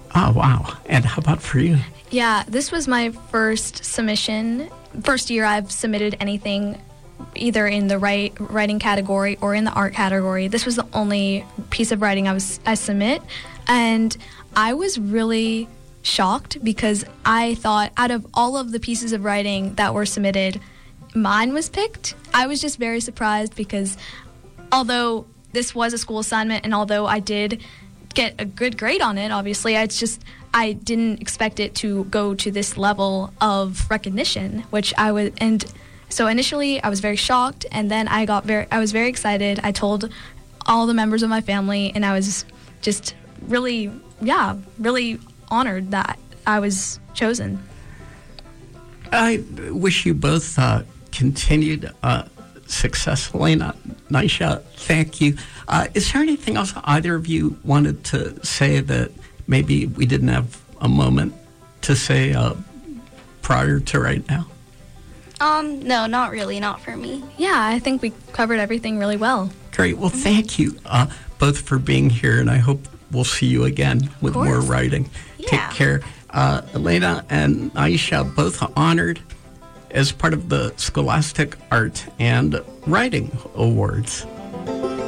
Oh, wow. And how about for you? Yeah, this was my first submission. First year I've submitted anything either in the writing category or in the art category. This was the only piece of writing I submit, and I was really shocked because I thought out of all of the pieces of writing that were submitted, mine was picked. I was just very surprised because although this was a school assignment and although I did get a good grade on it, obviously, I didn't expect it to go to this level of recognition, and so initially I was very shocked, and then I was very excited. I told all the members of my family, and I was just really honored that I was chosen. I wish you both continued success. Elena, Nyesha, thank you. Is there anything else either of you wanted to say that maybe we didn't have a moment to say prior to right now? No, not really, not for me. Yeah, I think we covered everything really well. Great. Well, thank you both for being here, and I hope we'll see you again with more writing. Yeah. Take care. Elena and Nyesha, both honored as part of the Scholastic Art and Writing Awards.